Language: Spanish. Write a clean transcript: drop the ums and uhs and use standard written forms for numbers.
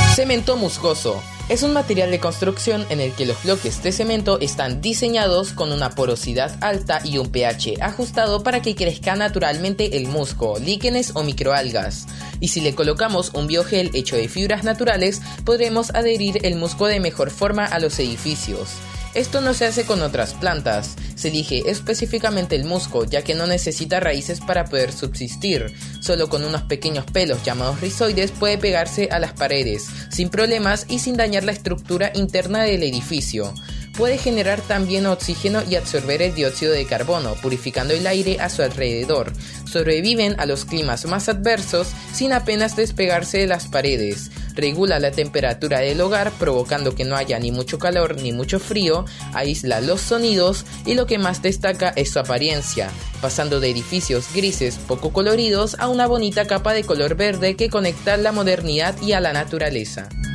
Cemento musgoso. Es un material de construcción en el que los bloques de cemento están diseñados con una porosidad alta y un pH ajustado para que crezca naturalmente el musgo, líquenes o microalgas. Y si le colocamos un biogel hecho de fibras naturales, podremos adherir el musgo de mejor forma a los edificios. Esto no se hace con otras plantas, se elige específicamente el musgo ya que no necesita raíces para poder subsistir, solo con unos pequeños pelos llamados rizoides puede pegarse a las paredes, sin problemas y sin dañar la estructura interna del edificio. Puede generar también oxígeno y absorber el dióxido de carbono, purificando el aire a su alrededor. Sobreviven a los climas más adversos sin apenas despegarse de las paredes. Regula la temperatura del hogar, provocando que no haya ni mucho calor ni mucho frío, aísla los sonidos y lo que más destaca es su apariencia, pasando de edificios grises poco coloridos a una bonita capa de color verde que conecta la modernidad y a la naturaleza.